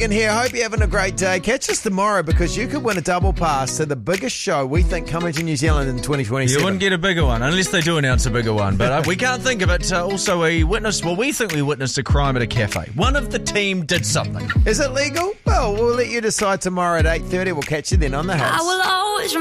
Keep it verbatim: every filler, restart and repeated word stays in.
Megan here. Hope you're having a great day. Catch us tomorrow because you could win a double pass to the biggest show we think coming to New Zealand in twenty twenty-seven. You wouldn't get a bigger one unless they do announce a bigger one, but uh, we can't think of it. Uh, also, we witnessed, well, we think we witnessed a crime at a cafe. One of the team did something. Is it legal? Well, we'll let you decide tomorrow at eight thirty. We'll catch you then on The House. I will always